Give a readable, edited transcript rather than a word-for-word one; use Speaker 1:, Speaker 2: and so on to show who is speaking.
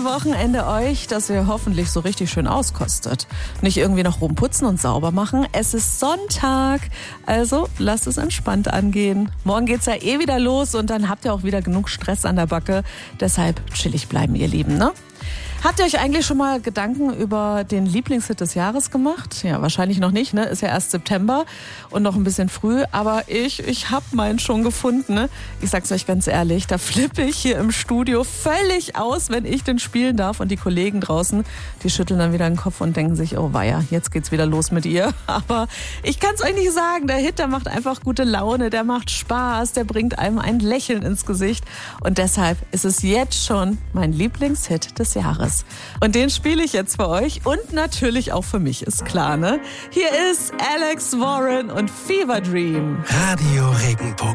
Speaker 1: Wochenende euch, dass ihr hoffentlich so richtig schön auskostet. Nicht irgendwie noch rumputzen und sauber machen. Es ist Sonntag, also lasst es entspannt angehen. Morgen geht's ja eh wieder los und dann habt ihr auch wieder genug Stress an der Backe. Deshalb chillig bleiben, ihr Lieben, ne? Habt ihr euch eigentlich schon mal Gedanken über den Lieblingshit des Jahres gemacht? Ja, wahrscheinlich noch nicht, ne? Ist ja erst September und noch ein bisschen früh. Aber ich hab meinen schon gefunden, ne? Ich sag's euch ganz ehrlich, da flippe ich hier im Studio völlig aus, wenn ich den spielen darf. Und die Kollegen draußen, die schütteln dann wieder den Kopf und denken sich, oh weia, jetzt geht's wieder los mit ihr. Aber ich kann's euch nicht sagen, der Hit, der macht einfach gute Laune, der macht Spaß, der bringt einem ein Lächeln ins Gesicht. Und deshalb ist es jetzt schon mein Lieblingshit des Jahres. Und den spiele ich jetzt für euch und natürlich auch für mich, ist klar, ne? Hier ist Alex Warren und Fever Dream.
Speaker 2: Radio Regenbogen.